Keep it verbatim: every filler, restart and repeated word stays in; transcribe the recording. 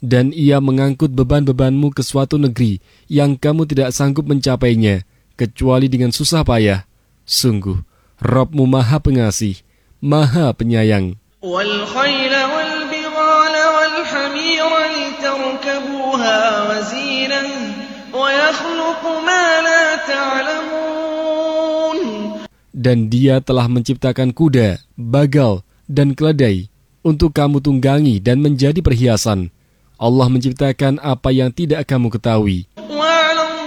Dan ia mengangkut beban-bebanmu ke suatu negeri yang kamu tidak sanggup mencapainya, kecuali dengan susah payah. Sungguh, Rabb-Mu Maha Pengasih, Maha Penyayang. وَالْخَيْلَ وَالْبِغَالَ وَالْحَمِيرَ لِتَرْكَبُوهَا وَزِينَةً وَيَخْلُقُ مَا لَا تَعْلَمُونَ. Dan Dia telah menciptakan kuda, bagal, dan keledai untuk kamu tunggangi dan menjadi perhiasan. Allah menciptakan apa yang tidak kamu ketahui.